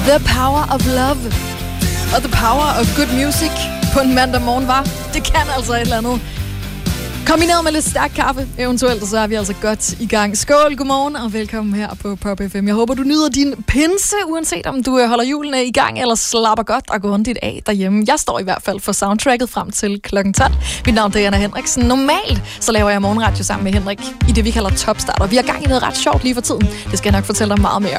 The power of love og the power of good music på en mandag morgen, det kan altså et eller andet. Kombineret med lidt stærk kaffe, eventuelt, så er vi altså godt i gang. Skål, godmorgen og velkommen her på Pop FM. Jeg håber, du nyder din pinse, uanset om du holder julene i gang eller slapper godt og grundigt af derhjemme. Jeg står i hvert fald for soundtracket frem til klokken 12. Mit navn er Anna Hendriksen. Normalt så laver jeg morgenradio sammen med Henrik i det, vi kalder Topstart. Og vi har gang i noget ret sjovt lige for tiden. Det skal jeg nok fortælle dig meget mere